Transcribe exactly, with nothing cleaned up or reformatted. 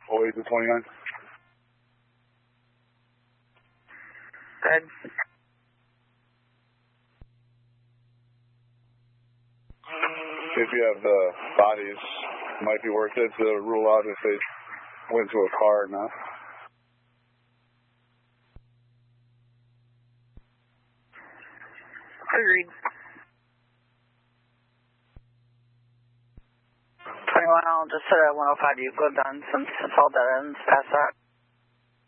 oh eight to twenty-nine. Good. If you have the bodies, it might be worth it to rule out if they went to a car or not. Agreed. twenty-one, I'll just set at one oh five. You go down since it's all dead ends past that.